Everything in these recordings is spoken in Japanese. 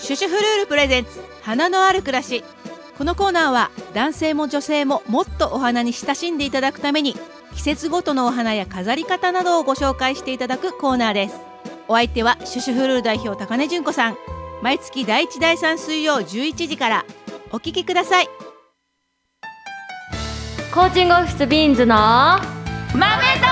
シュシュフルールプレゼンツ花のある暮らし。このコーナーは男性も女性ももっとお花に親しんでいただくために、季節ごとのお花や飾り方などをご紹介していただくコーナーです。お相手はシュシュフルール代表高根純子さん。毎月第1第3水曜11時からお聞きください。 コーチングオフィスビーンズの豆と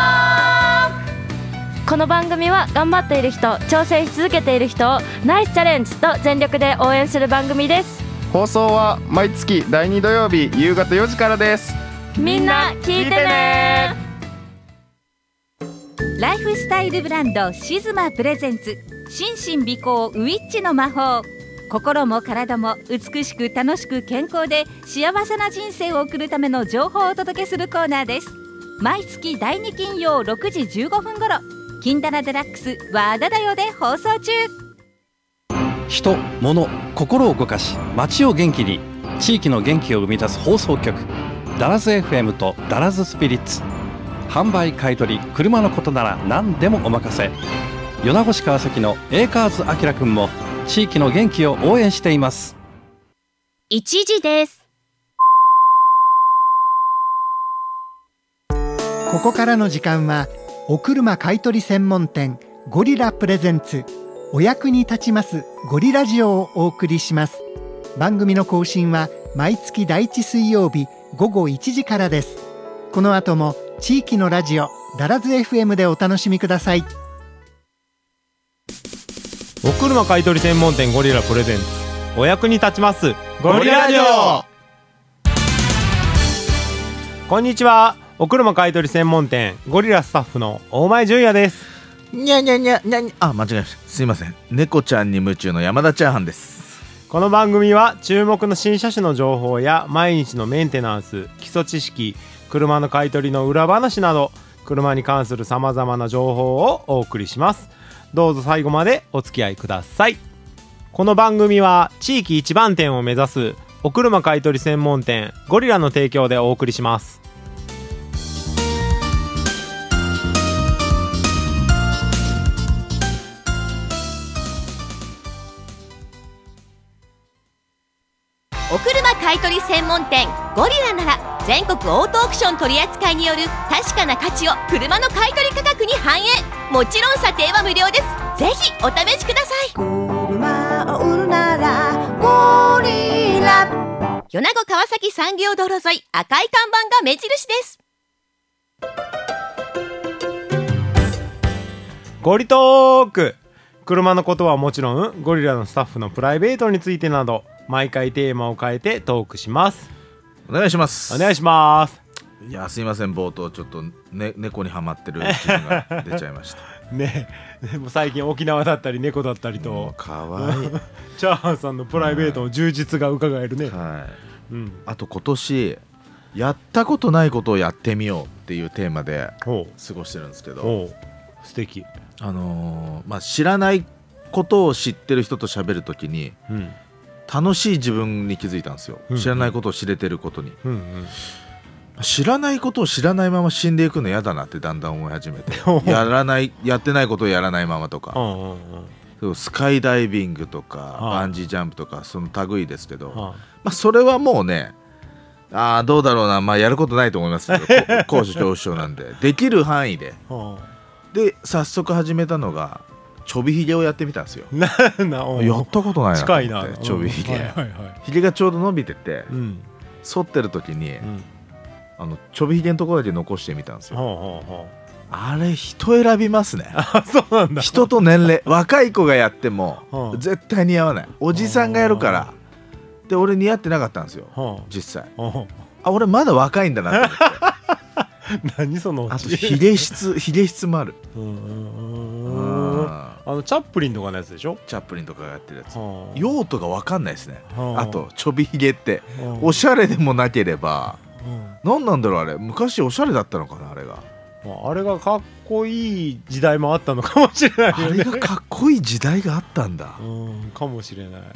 この番組は頑張っている人、挑戦し続けている人をナイスチャレンジと全力で応援する番組です。 放送は毎月第2土曜日夕方4時からです。 みんな聞いてね。 ライフスタイルブランドシズマプレゼンツ心身美行ウィッチの魔法。心も体も美しく楽しく健康で幸せな人生を送るための情報をお届けするコーナーです。毎月第2金曜6時15分頃、金ダラデラックスワーダダヨで放送中。 人、物、心を動かし街を元気に、地域の元気を生み出す放送局、ダラズ FM とダラズスピリッツ。販売買取車のことなら何でもお任せ。米子市川崎のエーカーズあきらくんも地域の元気を応援しています。 1時です。 ここからの時間はお車買取専門店ゴリラプレゼンツお役に立ちますゴリラジオをお送りします。番組の更新は毎月第1水曜日午後1時からです。この後も地域のラジオダラズ FM でお楽しみください。 お車買取専門店ゴリラプレゼンツお役に立ちますゴリラジオ。こんにちは。お車買取専門店ゴリラスタッフの大前純也です。 にゃにゃにゃにゃにゃ、間違えました。すいません。猫ちゃんに夢中の山田チャーハンです。 この番組は注目の新車種の情報や毎日のメンテナンス、基礎知識、車の買取の裏話など車に関するさまざまな情報をお送りします。どうぞ最後までお付き合いください。この番組は地域一番店を目指すお車買取専門店ゴリラの提供でお送りします。 お車買取専門店ゴリラなら全国オートオークション取扱いによる確かな価値を車の買取価格に反映。もちろん査定は無料です。ぜひお試しください。車を売るならゴリラ。米子川崎産業道路沿い赤い看板が目印です。 ゴリトーク。車のことはもちろんゴリラのスタッフのプライベートについてなど毎回テーマを変えてトークします。 お願いします。 お願いします。 いや、すいません。冒頭ちょっと、猫にハマってる自分が出ちゃいましたね。でも最近沖縄だったり猫だったりとかわいいチャーハンさんのプライベートの充実が伺えるね。 はい、あと今年やったことないことをやってみようっていうテーマで過ごしてるんですけど、 素敵。 知らないことを知ってる人と喋るときに、楽しい自分に気づいたんですよ。知らないことを知れてることに、知らないことを知らないまま死んでいくの嫌だなってだんだん思い始めてやってないことをやらないままとか、スカイダイビングとかバンジージャンプとかその類ですけど、それはもうね、どうだろうな、やることないと思いますけど高所恐怖症なんでできる範囲で早速始めたのがちょびひげをやってみたんですよ。やったことないなと思って。近いな。ちょびひげ、ひげがちょうど伸びてて、剃ってる時に、ちょびひげのところだけ残してみたんですよ。あれ人選びますね。 そうなんだ。 人と年齢、若い子がやっても絶対似合わない。おじさんがやるからで、俺似合ってなかったんですよ実際。俺まだ若いんだなと思って何そのあとひげ質もある。 チャップリンとかのやつでしょ。 チャップリンとかがやってるやつ。用途が分かんないですね。あとちょびひげっておしゃれでもなければ、何なんだろうあれ。昔おしゃれだったのかなあれが。 あれがかっこいい時代もあったのかもしれないよね。 あれがかっこいい時代があったんだ。 かもしれない。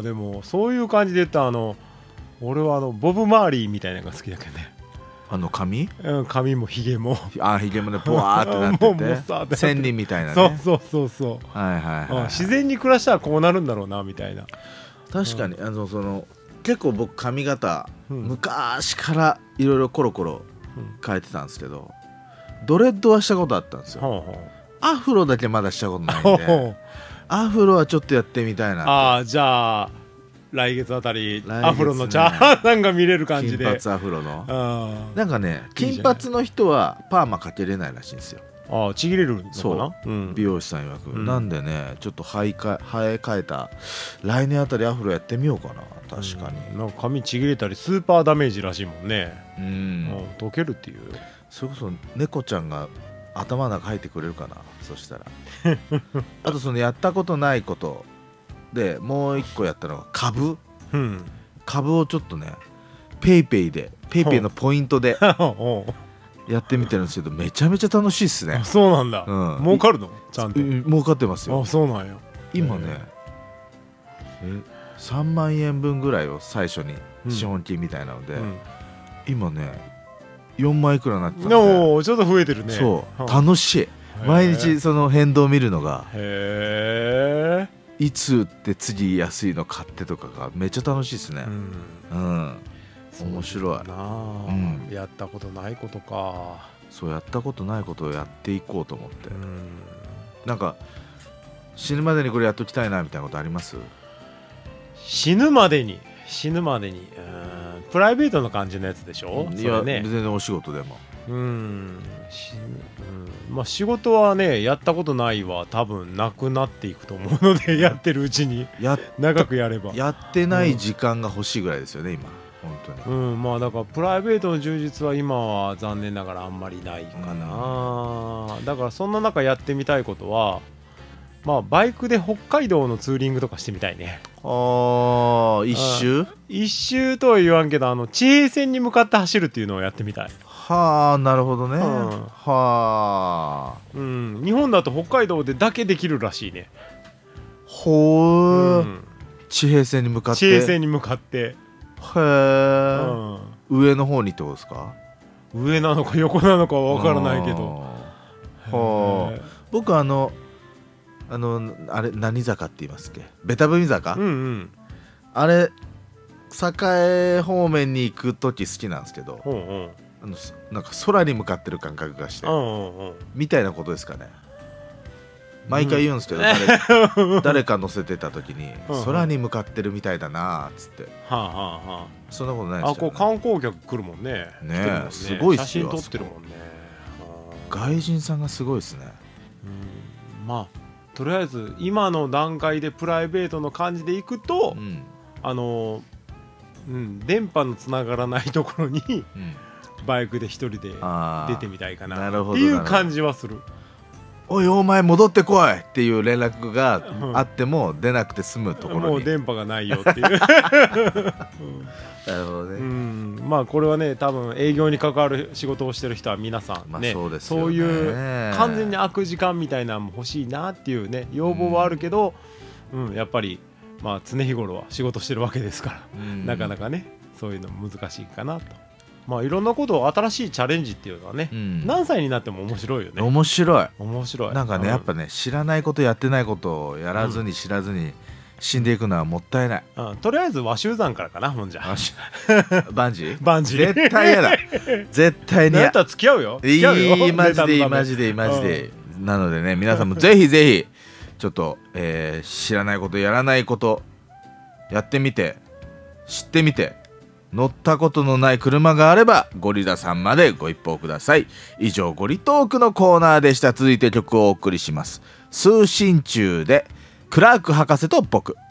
でもそういう感じで言ったら俺はボブ・マーリーみたいなのが好きだけどね。 髪、 髪もひげもひげもねポワーってなっててもうさって仙人みたいなね。 そうはいはいはい、 自然に暮らしたらこうなるんだろうなみたいな。 確かに結構僕髪型、昔からいろいろコロコロ変えてたんですけど、ドレッドはしたことあったんですよ。アフロだけまだしたことないんでアフロはちょっとやってみたいな。 じゃあ来月あたりアフロのチャーハンさんが見れる感じで、 金髪アフロのなんかね、金髪の人はパーマかけれないらしいんですよ。 ちぎれるのかな。 そう、美容師さん曰く、なんでねちょっと生え替えた来年あたりアフロやってみようかな。確かに、 なんか髪ちぎれたりスーパーダメージらしいもんね。溶けるっていう。 それこそ猫ちゃんが頭の中入ってくれるかな。そしたらあとやったことないことでもう一個やったのが株、株をちょっとねペイペイのポイントでやってみてるんですけど、めちゃめちゃ楽しいっすね。 そうなんだ。儲かるの？ちゃんと儲かってますよ。 そうなんや。 今ね3万円分ぐらいを最初に資本金みたいなので、今ね4万いくらになってたんで、 ちょっと増えてるね。 そう楽しい。毎日その変動を見るのが、いつ売って次安いの買ってとかがめっちゃ楽しいですね。面白い。 やったことないことか。 そう、やったことないことをやっていこうと思って。なんか死ぬまでにこれやっときたいなみたいなことあります？ 死ぬまでにプライベートな感じのやつでしょ。 いや、全然お仕事でも。 まあ仕事はねやったことないは多分なくなっていくと思うので、やってるうちに長くやれば。 やってない時間が欲しいぐらいですよね、今本当に。 まあだからプライベートの充実は今は残念ながらあんまりないかな。だからそんな中やってみたいことは、まあバイクで北海道のツーリングとかしてみたいね。一周とは言わんけど、地平線に向かって走るっていうのをやってみたい。 はあ、なるほどね。 日本だと北海道でだけできるらしいね。 地平線に向かって。 地平線に向かって。 へえ。上の方にってことですか？ 上なのか横なのかは分からないけど。 僕あれ何坂って言いますっけ？ベタ踏み坂？あれ栄方面に行く時好きなんですけど、なんか空に向かってる感覚がして、みたいなことですかね。毎回言うんですけど、誰か乗せてた時に空に向かってるみたいだなっつって。そんなことないですよね。 観光客来るもんね。 すごいっすよ。 写真撮ってるもんね。 外人さんがすごいですね。 まあとりあえず今の段階でプライベートの感じでいくと、電波のつながらないところにバイクで一人で出てみたいかなっていう感じはする。 おいお前戻ってこいっていう連絡があっても出なくて済むところに、 もう電波がないよっていうなるほどね。 まあこれはね多分営業に関わる仕事をしてる人は皆さんね、そういう完全に空く時間みたいなのも欲しいなっていうね要望はあるけど、やっぱりまあ常日頃は仕事してるわけですから、なかなかねそういうの難しいかなと。まあいろんなことを新しいチャレンジっていうのはね、何歳になっても面白いよね。 面白い。 なんかね、やっぱね知らないことやってないことをやらずに知らずに死んでいくのはもったいない。 とりあえず和集山からかな。ほんじゃバンジーバンジー絶対嫌だ。絶対に嫌。 だったら付き合うよ。 いいマジでなのでね、皆さんもぜひぜひちょっと、知らないことやらないことやってみて知ってみて、乗ったことのない車があればゴリラさんまでご一報ください。以上ゴリトークのコーナーでした。続いて曲をお送りします。通信中でクラーク博士と僕。